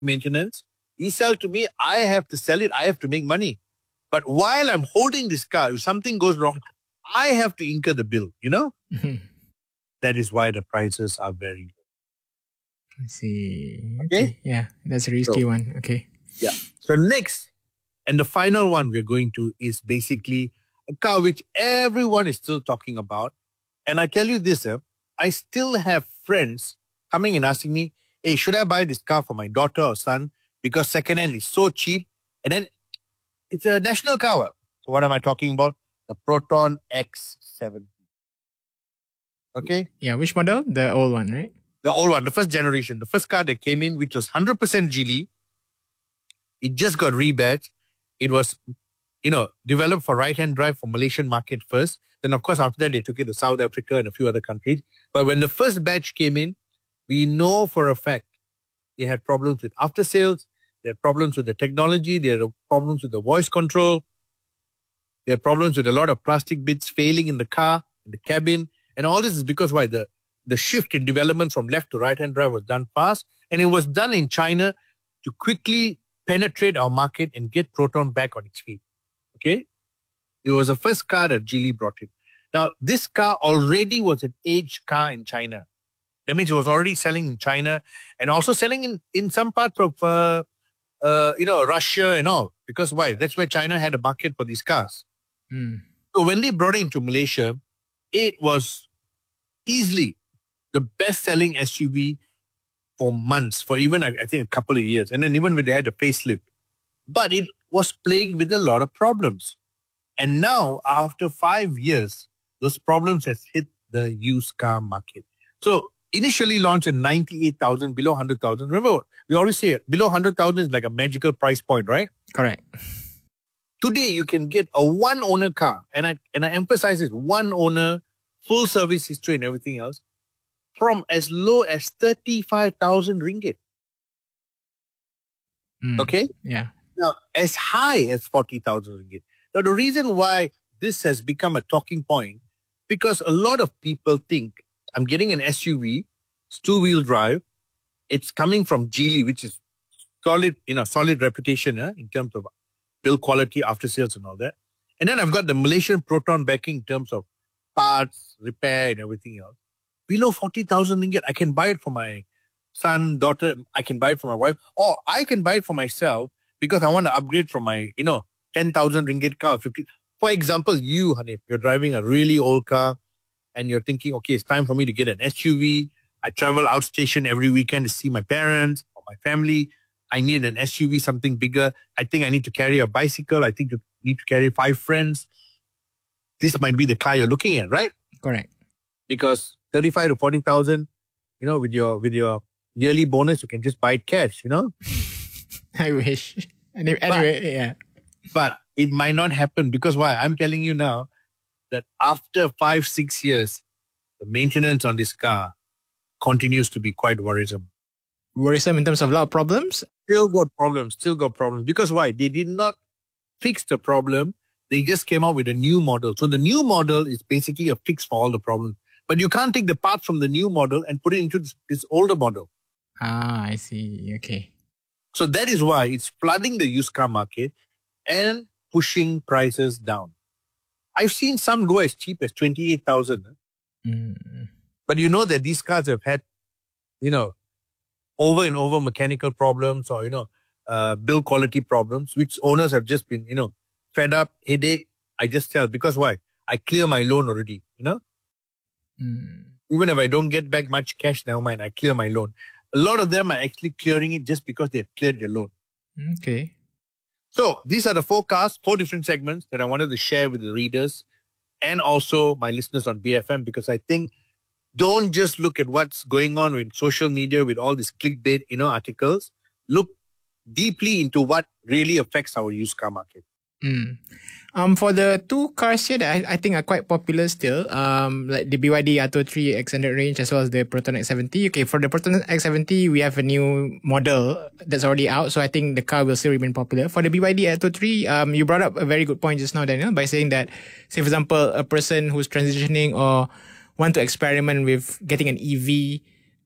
maintenance. He sell to me, I have to sell it, I have to make money. But while I'm holding this car, if something goes wrong, I have to incur the bill, Mhm. That is why the prices are very I see. low. Okay? Okay. Yeah, that's a risky So, one. Okay. yeah. So next, and the final one we're going to is basically a car which everyone is still talking about. And I tell you this, I still have friends coming and asking me, hey, should I buy this car for my daughter or son? Because secondhand is so cheap. And then it's a national car. So what am I talking about? The Proton X7. Okay? Yeah, which model? The old one, right? The old one, the first generation, the first car that came in, which was 100% Geely. It just got rebadged. It was, developed for right-hand drive for Malaysian market first. Then, of course, after that, they took it to South Africa and a few other countries. But when the first batch came in, we know for a fact they had problems with after sales. They had problems with the technology. They had problems with the voice control. They had problems with a lot of plastic bits failing in the car, in the cabin. And all this is because why? The shift in development from left to right-hand drive was done fast. And it was done in China to quickly penetrate our market and get Proton back on its feet. Okay? It was the first car that Geely brought in. Now, this car already was an aged car in China. That means it was already selling in China and also selling in some parts of, Russia and all. Because why? That's where China had a market for these cars. Mm. So when they brought it into Malaysia, it was easily the best-selling SUV for months, for even, I think, a couple of years. And then even when they had a facelift. But it was plagued with a lot of problems. And now, after 5 years, those problems has hit the used car market. So initially launched at 98,000, below 100,000. Remember, we always say it, below 100,000 is like a magical price point, right? Correct. Today, you can get a one-owner car, and I emphasize it, one owner, full service history and everything else, from as low as 35,000 ringgit. Okay? Yeah. Now, as high as 40,000 ringgit. Now, the reason why this has become a talking point, because a lot of people think, I'm getting an SUV, it's two-wheel drive, it's coming from Geely, which is solid reputation in terms of build quality, after sales and all that. And then I've got the Malaysian Proton backing in terms of parts, repair and everything else. Below 40,000 ringgit, I can buy it for my son, daughter, I can buy it for my wife, or I can buy it for myself because I want to upgrade from my, 10,000 ringgit car. 50. For example, you, Hanif, you're driving a really old car and you're thinking, okay, it's time for me to get an SUV. I travel outstation every weekend to see my parents or my family. I need an SUV, something bigger. I think I need to carry a bicycle. I think I need to carry 5 friends. This might be the car you're looking at, right? Correct. Because 35 to 40,000, with your yearly bonus, you can just buy it cash, I wish. Anyway, yeah. But it might not happen because why? I'm telling you now that after 5-6 years, the maintenance on this car continues to be quite worrisome. Worrisome in terms of a lot of problems? Still got problems. Because why? They did not fix the problem. They just came out with a new model. So the new model is basically a fix for all the problems. But you can't take the parts from the new model and put it into this older model. Ah, I see. Okay. So that is why it's flooding the used car market and pushing prices down. I've seen some go as cheap as 28,000. But you know that these cars have had, over and over mechanical problems or, build quality problems, which owners have just been, fed up, headache. I just tell, because why? I clear my loan already, Even if I don't get back much cash, never mind, I clear my loan. A lot of them are actually clearing it just because they've cleared their loan. Okay. So these are the 4 cars, 4 different segments that I wanted to share with the readers and also my listeners on BFM, because I think don't just look at what's going on with social media with all these clickbait, articles. Look deeply into what really affects our used car market. For the 2 cars here that I think are quite popular still, like the BYD Atto 3 extended range as well as the Proton X70. Okay, for the Proton X70, we have a new model that's already out, so I think the car will still remain popular. For the BYD Atto 3, you brought up a very good point just now, Daniel, by saying that, say for example, a person who's transitioning or want to experiment with getting an EV,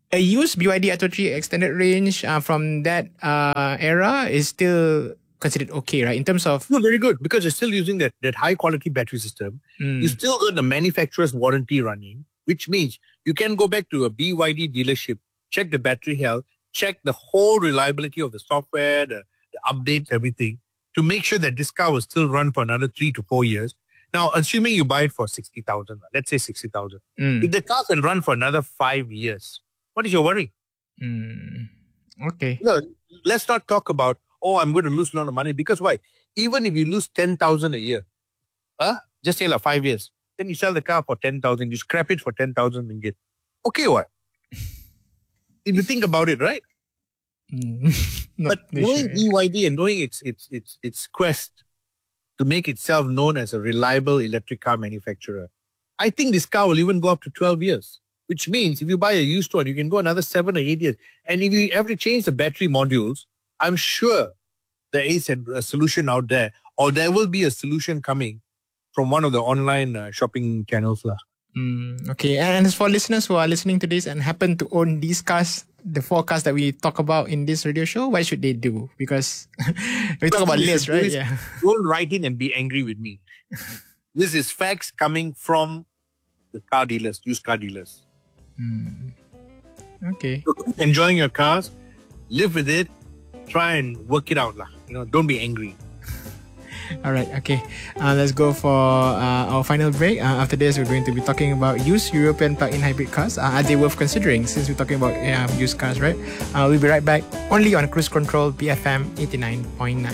a used BYD Atto 3 extended range from that era is still considered okay, right? In terms of... No, very good, because you're still using that high quality battery system. You still got the manufacturer's warranty running, which means you can go back to a BYD dealership, check the battery health, check the whole reliability of the software, the updates, everything, to make sure that this car will still run for another 3 to 4 years. Now, assuming you buy it for 60,000, let's say 60,000. If the car can run for another 5 years, what is your worry? Okay. No, let's not talk about, I'm going to lose a lot of money. Because why? Even if you lose 10,000 a year, just say 5 years, then you sell the car for 10,000, you scrap it for 10,000 ringgit. Okay, what? If you think about it, right? But knowing BYD and knowing its quest to make itself known as a reliable electric car manufacturer, I think this car will even go up to 12 years, which means if you buy a used one, you can go another 7 or 8 years. And if you have to change the battery modules, I'm sure there is a solution out there, or there will be a solution coming from one of the online shopping channels. Okay, and as for listeners who are listening to this and happen to own these cars, the 4 cars that we talk about in this radio show, what should they do? Because we talk about lists, right? Yeah. Don't write in and be angry with me. This is facts coming from the car dealers, used car dealers. Okay. So keep enjoying your cars, live with it, try and work it out. Don't be angry. All right, okay. Let's go for our final break. After this, we're going to be talking about used European plug-in hybrid cars. Are they worth considering, since we're talking about used cars, right? We'll be right back only on Cruise Control BFM 89.9.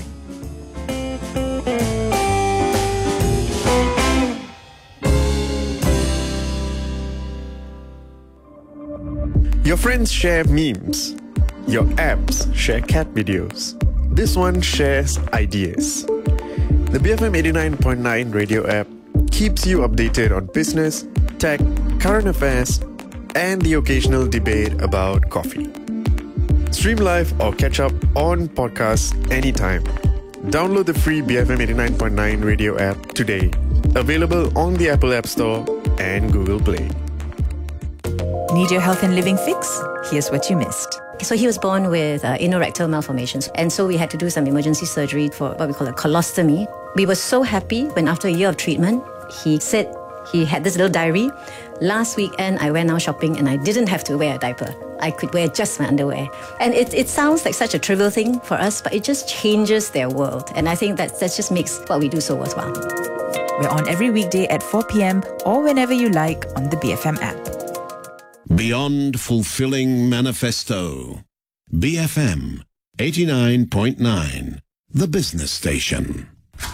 Your friends share memes. Your apps share cat videos. This one shares ideas. The BFM 89.9 radio app keeps you updated on business, tech, current affairs, and the occasional debate about coffee. Stream live or catch up on podcasts anytime. Download the free BFM 89.9 radio app today. Available on the Apple App Store and Google Play. Need your health and living fix? Here's what you missed. So he was born with anorectal malformations. And so we had to do some emergency surgery for what we call a colostomy. We were so happy when after a year of treatment, he said he had this little diary. Last weekend, I went out shopping and I didn't have to wear a diaper. I could wear just my underwear. And it sounds like such a trivial thing for us, but it just changes their world. And I think that just makes what we do so worthwhile. We're on every weekday at 4 p.m. or whenever you like on the BFM app. Beyond Fulfilling Manifesto. BFM 89.9, the business station.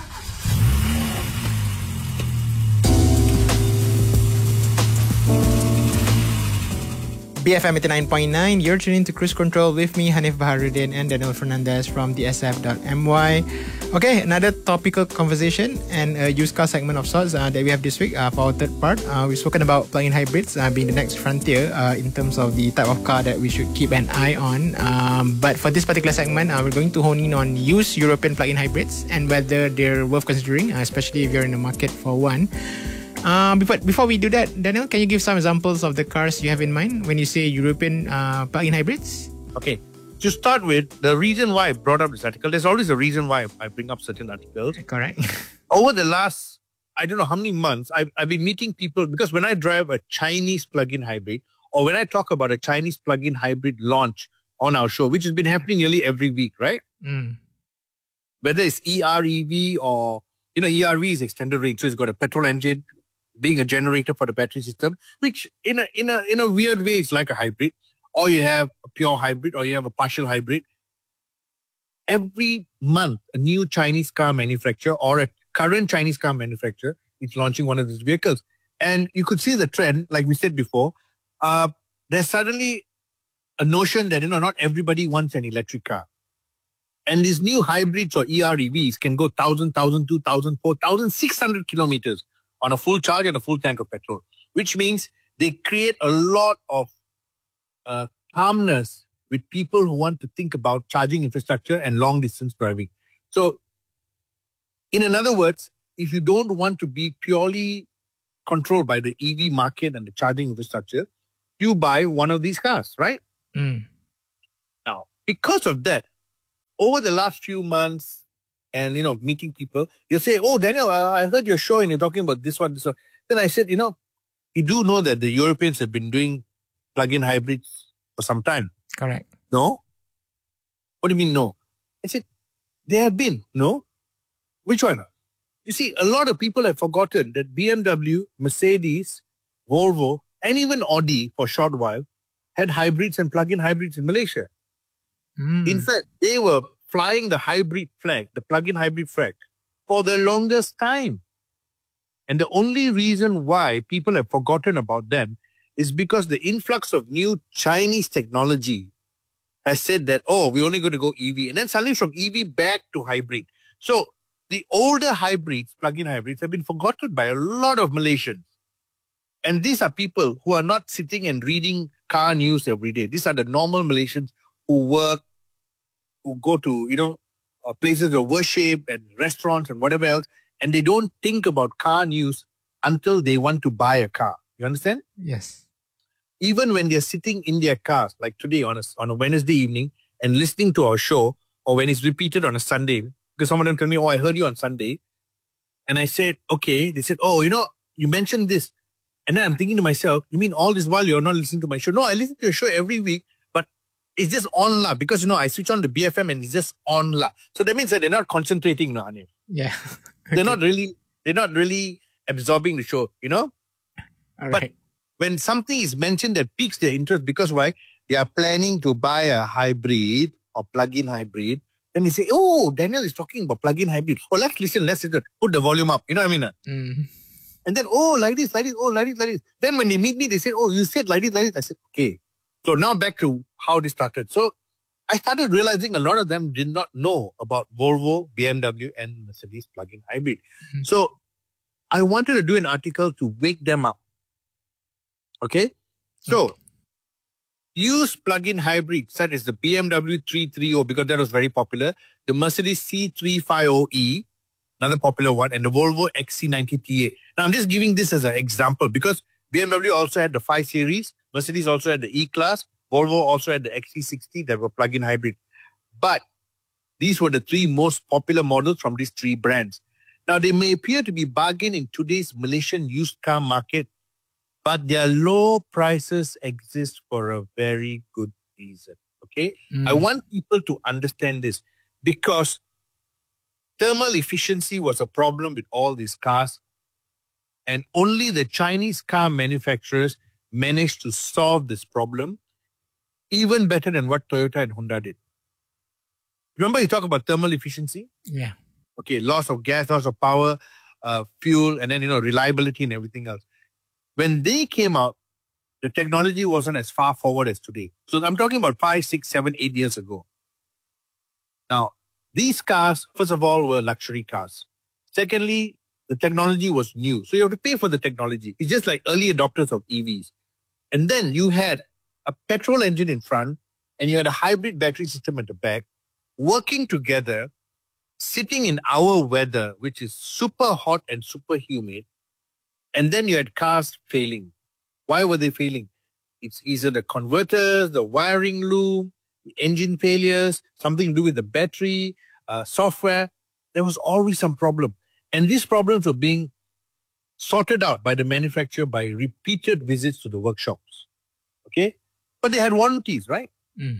BFM 89.9, you're tuning to Cruise Control with me, Hanif Baharuddin, and Daniel Fernandez from DSF.my. Okay, another topical conversation and a used car segment of sorts that we have this week for our third part. We've spoken about plug-in hybrids being the next frontier in terms of the type of car that we should keep an eye on. But for this particular segment, we're going to hone in on used European plug-in hybrids and whether they're worth considering, especially if you're in the market for one. Before we do that, Daniel, can you give some examples of the cars you have in mind when you say European plug-in hybrids? Okay. To start with, the reason why I brought up this article, there's always a reason why I bring up certain articles. Correct. Over the last, I don't know how many months, I've been meeting people, because when I drive a Chinese plug-in hybrid, or when I talk about a Chinese plug-in hybrid launch on our show, which has been happening nearly every week, right? Whether it's EREV or, ERV is extended range, so it's got a petrol engine, being a generator for the battery system, which in a weird way is like a hybrid, or you have a pure hybrid, or you have a partial hybrid. Every month, a new Chinese car manufacturer or a current Chinese car manufacturer is launching one of these vehicles. And you could see the trend, like we said before, there's suddenly a notion that, not everybody wants an electric car. And these new hybrids or EREVs can go 1,000, 1,200, 4,600 kilometers on a full charge and a full tank of petrol, which means they create a lot of calmness with people who want to think about charging infrastructure and long distance driving. So in other words, if you don't want to be purely controlled by the EV market and the charging infrastructure, you buy one of these cars, right? Now, because of that, over the last few months and, meeting people, you say, oh, Daniel, I heard your show and you're talking about this one, this one. Then I said, you do know that the Europeans have been doing plug-in hybrids for some time. Correct. No? What do you mean no? I said, they have been. No? Which one? You see, a lot of people have forgotten that BMW, Mercedes, Volvo, and even Audi for a short while had hybrids and plug-in hybrids in Malaysia. In fact, they were flying the hybrid flag, the plug-in hybrid flag, for the longest time. And the only reason why people have forgotten about them is because the influx of new Chinese technology has said that, oh, we're only going to go EV. And then suddenly from EV back to hybrid. So the older hybrids, plug-in hybrids, have been forgotten by a lot of Malaysians. And these are people who are not sitting and reading car news every day. These are the normal Malaysians who work, who go to, places of worship and restaurants and whatever else. And they don't think about car news until they want to buy a car. You understand? Yes. Even when they're sitting in their cars, like today on a Wednesday evening and listening to our show, or when it's repeated on a Sunday, because some of them tell me, oh, I heard you on Sunday. And I said, okay. They said, oh, you mentioned this. And then I'm thinking to myself, you mean all this while you're not listening to my show? No, I listen to your show every week, but it's just on la, because, I switch on the BFM and it's just on la. So that means that they're not concentrating, Anil. Yeah. Okay. They're not really absorbing the show, All but right. when something is mentioned that piques their interest, because why? They are planning to buy a hybrid or plug-in hybrid. Then they say, oh, Daniel is talking about plug-in hybrid. Oh, let's listen. Put the volume up. You know what I mean? And then, oh, like this, oh, like this. Then when they meet me, they say, oh, you said like this. I said, okay. So now back to how this started. So I started realizing a lot of them did not know about Volvo, BMW, and Mercedes plug-in hybrid. So I wanted to do an article to wake them up. Okay? So use plug-in hybrid such as the BMW 330 because that was very popular, the Mercedes C350E, another popular one, and the Volvo XC90 TA. Now I'm just giving this as an example because BMW also had the 5 Series, Mercedes also had the E-Class, Volvo also had the XC60 that were plug-in hybrid. But these were the 3 most popular models from these 3 brands. Now they may appear to be bargain in today's Malaysian used car market, but their low prices exist for a very good reason. Okay? I want people to understand this because thermal efficiency was a problem with all these cars, and only the Chinese car manufacturers managed to solve this problem even better than what Toyota and Honda did. Remember you talk about thermal efficiency? Yeah. Okay, loss of gas, loss of power, fuel, and then, reliability and everything else. When they came out, the technology wasn't as far forward as today. So I'm talking about 5, 6, 7, 8 years ago. Now, these cars, first of all, were luxury cars. Secondly, the technology was new. So you have to pay for the technology. It's just like early adopters of EVs. And then you had a petrol engine in front and you had a hybrid battery system at the back, working together, sitting in our weather, which is super hot and super humid. And then you had cars failing. Why were they failing? It's either the converters, the wiring loom, the engine failures, something to do with the battery, software. There was always some problem. And these problems were being sorted out by the manufacturer by repeated visits to the workshops. Okay? But they had warranties, right?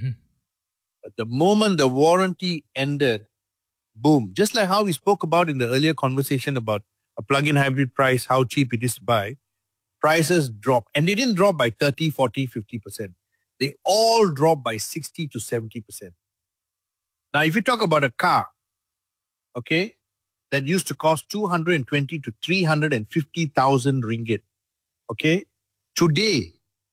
But the moment the warranty ended, boom. Just like how we spoke about in the earlier conversation about a plug-in hybrid price, how cheap it is to buy, prices dropped. And they didn't drop by 30, 40, 50%. They all dropped by 60 to 70%. Now, if you talk about a car, okay, that used to cost 220 to 350,000 ringgit, okay, today,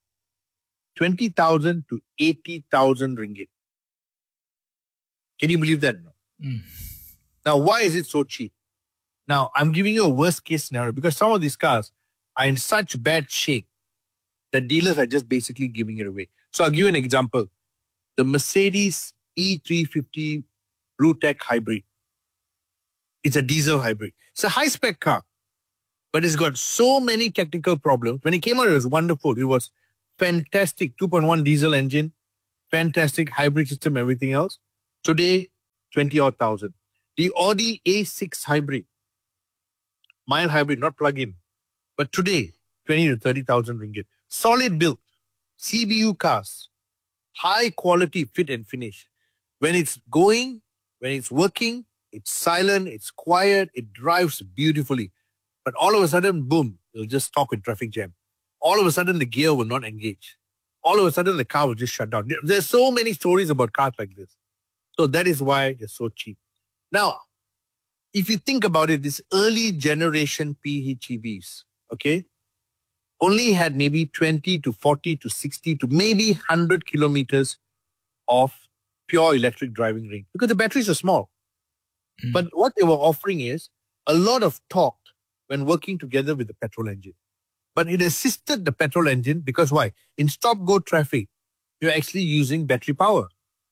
20,000 to 80,000 ringgit. Can you believe that? Now, why is it so cheap? Now, I'm giving you a worst case scenario because some of these cars are in such bad shape that dealers are just basically giving it away. So I'll give you an example. The Mercedes E350 BlueTech Hybrid. It's a diesel hybrid. It's a high-spec car, but it's got so many technical problems. When it came out, it was wonderful. It was fantastic 2.1 diesel engine, fantastic hybrid system, everything else. Today, 20-odd thousand. The Audi A6 hybrid, mild hybrid, not plug-in. But today, 20 to 30,000 ringgit. Solid build, CBU cars, high quality fit and finish. When it's going, when it's working, it's silent, it's quiet, it drives beautifully. But all of a sudden, boom, it'll just stop in traffic jam. All of a sudden, the gear will not engage. All of a sudden, the car will just shut down. There's so many stories about cars like this. So that is why they're so cheap. Now, if you think about it, this early generation PHEVs, okay, only had maybe 20 to 40 to 60 to maybe 100 kilometers of pure electric driving range because the batteries are small. But what they were offering is a lot of torque when working together with the petrol engine. But it assisted the petrol engine because why? In stop-go traffic, you're actually using battery power.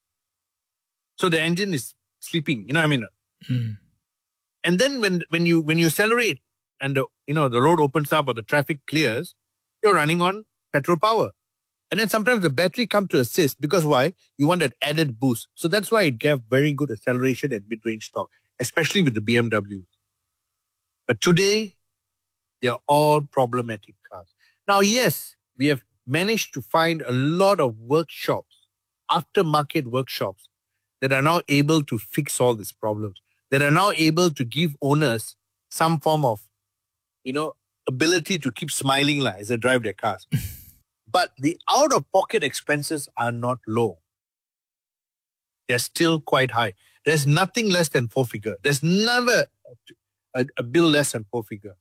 So the engine is sleeping, you know what I mean? And then when you accelerate and the road opens up or the traffic clears, you're running on petrol power. And then sometimes the battery comes to assist because why? You want that added boost. So that's why it gave very good acceleration and mid-range torque, especially with the BMW. But today, they're all problematic cars. Now, yes, we have managed to find a lot of workshops, aftermarket workshops, that are now able to fix all these problems, that are now able to give owners some form of, ability to keep smiling as they drive their cars. But the out-of-pocket expenses are not low. They're still quite high. There's nothing less than 4-figure. There's never a bill less than 4-figure.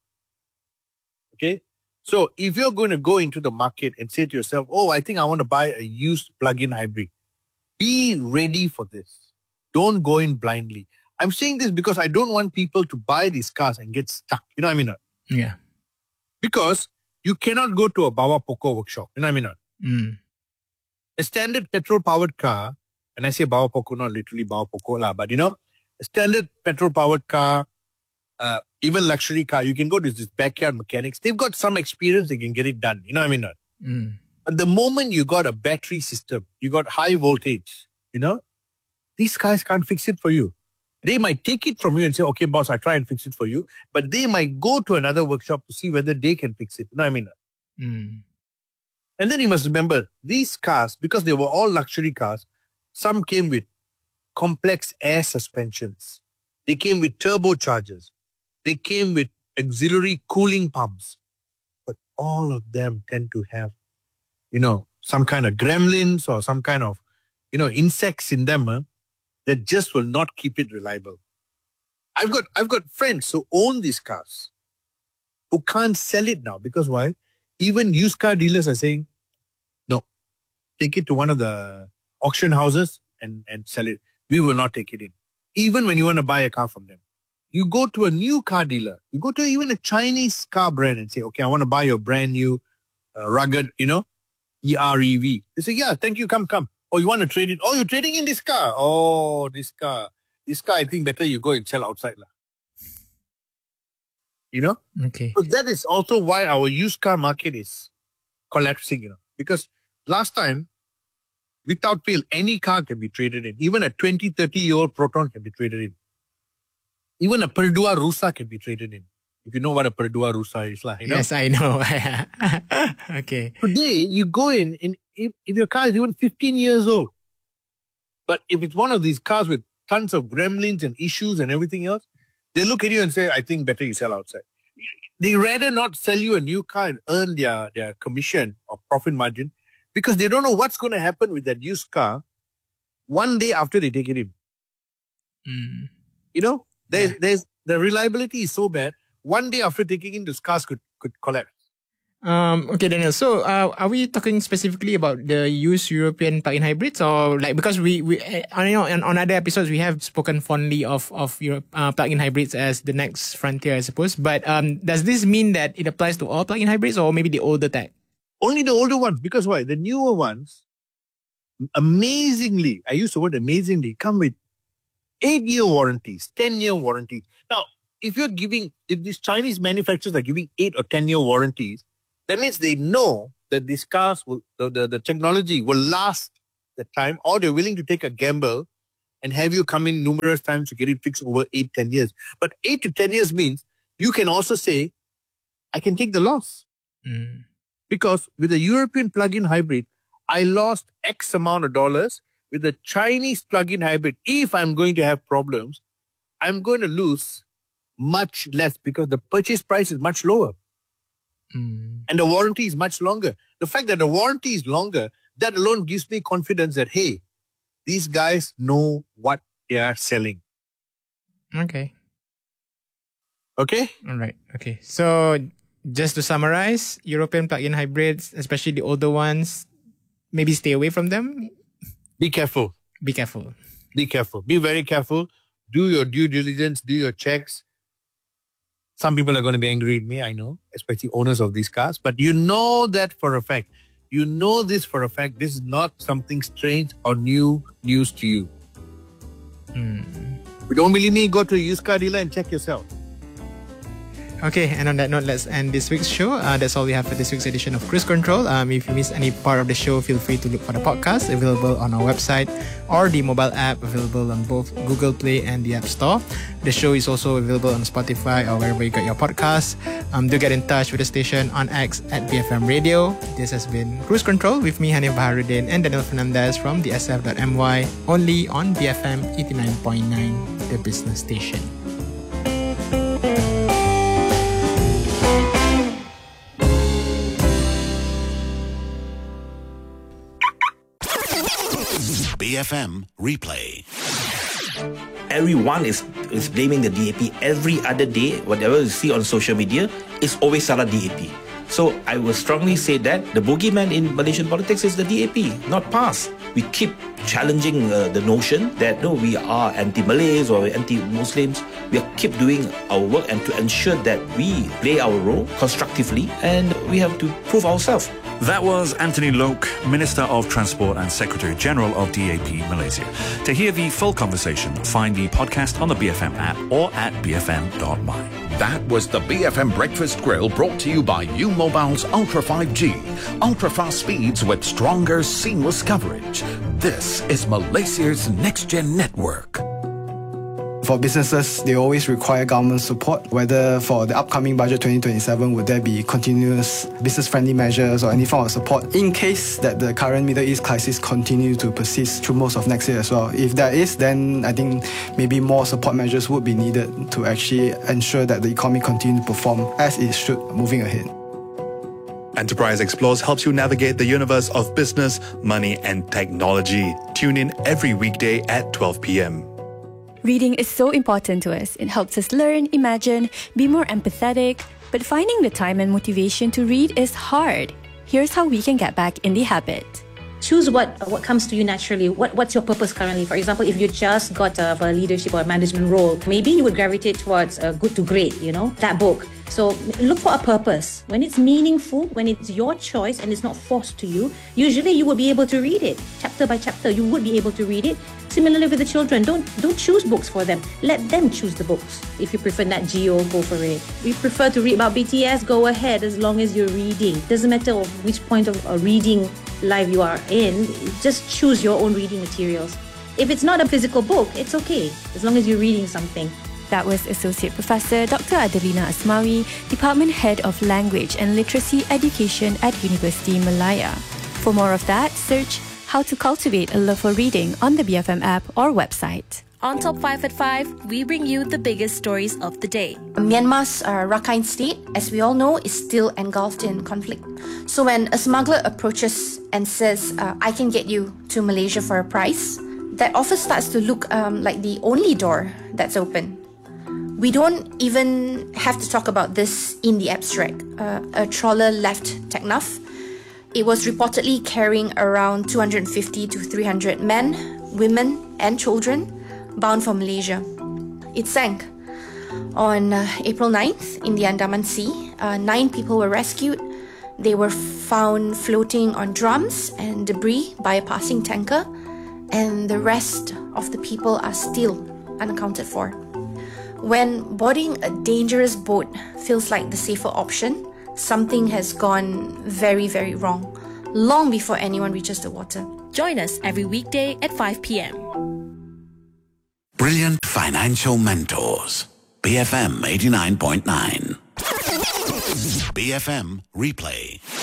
Okay? So if you're going to go into the market and say to yourself, I think I want to buy a used plug-in hybrid, be ready for this. Don't go in blindly. I'm saying this because I don't want people to buy these cars and get stuck. You know what I mean? Yeah. Because you cannot go to a Bawa Poco workshop. You know what I mean? A standard petrol-powered car, and I say Bawa Poco, not literally Bawa Poco, but a standard petrol-powered car, even luxury car, you can go to this backyard mechanics. They've got some experience, they can get it done. You know what I mean? But the moment you got a battery system, you got high voltage, these guys can't fix it for you. They might take it from you and say, okay, boss, I try and fix it for you. But they might go to another workshop to see whether they can fix it. You know what I mean? And then you must remember, these cars, because they were all luxury cars, some came with complex air suspensions. They came with turbochargers. They came with auxiliary cooling pumps. But all of them tend to have, some kind of gremlins or some kind of, insects in them that just will not keep it reliable. I've got friends who own these cars who can't sell it now because why? Even used car dealers are saying, no, take it to one of the auction houses and sell it. We will not take it in. Even when you want to buy a car from them. You go to a new car dealer. You go to even a Chinese car brand and say, okay, I want to buy your brand new rugged, EREV. They say, yeah, thank you, come. Oh, you want to trade it? Oh, you're trading in this car? Oh, this car, I think better you go and sell outside. Okay. So that is also why our used car market is collapsing, because last time, without fail, any car can be traded in. Even a 20, 30-year-old Proton can be traded in. Even a Perodua Rusa can be traded in. If you know what a Perodua Rusa is. Yes, I know. Okay. Today, you go in, and if your car is even 15 years old, but if it's one of these cars with tons of gremlins and issues and everything else, they look at you and say, I think better you sell outside. They rather not sell you a new car and earn their commission or profit margin because they don't know what's going to happen with that used car one day after they take it in. There's the reliability is so bad. One day after taking in, those cars could collapse. Okay, Daniel. So, are we talking specifically about the used European plug-in hybrids, or because we on other episodes we have spoken fondly of Europe, plug-in hybrids as the next frontier, I suppose. But does this mean that it applies to all plug-in hybrids, or maybe the older type? Only the older ones, because why? The newer ones, amazingly, I use the word amazingly, come with 8-year warranties, 10-year warranties. Now, if these Chinese manufacturers are giving 8 or 10-year warranties, that means they know that these cars will, the technology will last the time, or they're willing to take a gamble and have you come in numerous times to get it fixed over 8-10 years. But 8 to 10 years means you can also say, I can take the loss. Because with a European plug-in hybrid, I lost X amount of dollars. With a Chinese plug-in hybrid, if I'm going to have problems, I'm going to lose much less because the purchase price is much lower. And the warranty is much longer. The fact that the warranty is longer, that alone gives me confidence that, hey, these guys know what they are selling. Okay. Okay? All right. Okay. So just to summarize, European plug-in hybrids, especially the older ones, maybe stay away from them. Be careful. Be careful. Be careful. Be very careful. Do your due diligence. Do your checks. Some people are going to be angry at me, I know, especially owners of these cars. But you know that for a fact. You know this for a fact. This is not something strange or new news to you. If you don't believe me, go to a used car dealer and check yourself. Okay, and on that note, let's end this week's show. That's all we have for this week's edition of Cruise Control. If you missed any part of the show, feel free to look for the podcast available on our website or the mobile app available on both Google Play and the App Store. The show is also available on Spotify or wherever you get your podcasts. Do get in touch with the station on X at BFM Radio. This has been Cruise Control with me, Hanif Baharuddin, and Daniel Fernandez from the SF.my, only on BFM 89.9, the business station. BFM Replay. Everyone is blaming the DAP every other day. Whatever you see on social media is always Salah DAP. So I will strongly say that the boogeyman in Malaysian politics is the DAP, not PAS. We keep challenging the notion that no, we are anti-Malays or anti-Muslims. We keep doing our work and to ensure that we play our role constructively, and we have to prove ourselves. That was Anthony Loke, Minister of Transport and Secretary General of DAP Malaysia. To hear the full conversation, find the podcast on the BFM app or at bfm.my. That was the BFM Breakfast Grill, brought to you by U-Mobile's Ultra 5G. Ultra-fast speeds with stronger, seamless coverage. This is Malaysia's next-gen network. For businesses, they always require government support, whether for the upcoming budget 2027, would there be continuous business-friendly measures or any form of support in case that the current Middle East crisis continue to persist through most of next year as well. If there is, then I think maybe more support measures would be needed to actually ensure that the economy continues to perform as it should moving ahead. Enterprise Explores helps you navigate the universe of business, money, and technology. Tune in every weekday at 12 p.m. Reading is so important to us. It helps us learn, imagine, be more empathetic. But finding the time and motivation to read is hard. Here's how we can get back in the habit. Choose what comes to you naturally. What's your purpose currently? For example, if you just got a leadership or a management role, maybe you would gravitate towards good to great, that book. So look for a purpose. When it's meaningful, when it's your choice and it's not forced to you, usually you will be able to read it. Chapter by chapter, you would be able to read it. Similarly with the children, don't choose books for them. Let them choose the books. If you prefer Nat Geo, go for it. If you prefer to read about BTS, go ahead as long as you're reading. Doesn't matter which point of reading life you are in, just choose your own reading materials. If it's not a physical book, it's okay, as long as you're reading something. That was Associate Professor Dr. Adelina Asmawi, Department Head of Language and Literacy Education at University Malaya. For more of that, search How to Cultivate a Love for Reading on the BFM app or website. On Top 5 at 5, we bring you the biggest stories of the day. Myanmar's Rakhine State, as we all know, is still engulfed in conflict. So when a smuggler approaches and says, I can get you to Malaysia for a price, that offer starts to look like the only door that's open. We don't even have to talk about this in the abstract. A trawler left Teknaf. It was reportedly carrying around 250 to 300 men, women and children bound for Malaysia. It sank. On April 9th in the Andaman Sea, 9 people were rescued. They were found floating on drums and debris by a passing tanker, and the rest of the people are still unaccounted for. When boarding a dangerous boat feels like the safer option, something has gone very, very wrong, long before anyone reaches the water. Join us every weekday at 5 p.m. Brilliant financial mentors. BFM 89.9. BFM Replay.